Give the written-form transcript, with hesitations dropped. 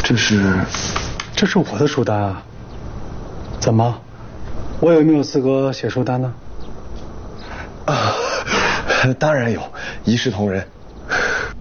这是我的书单啊。怎么，我有没有资格写书单呢？ 啊，当然有，一视同仁。